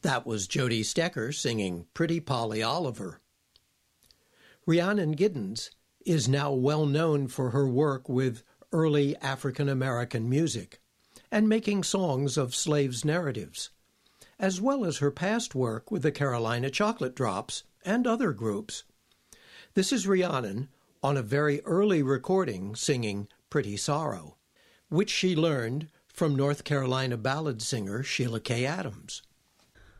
That was Jody Stecker singing Pretty Polly Oliver. Rhiannon Giddens is now well known for her work with early African American music and making songs of slaves' narratives, as well as her past work with the Carolina Chocolate Drops and other groups. This is Rhiannon on a very early recording singing Pretty Sorrow, which she learned from North Carolina ballad singer Sheila K. Adams.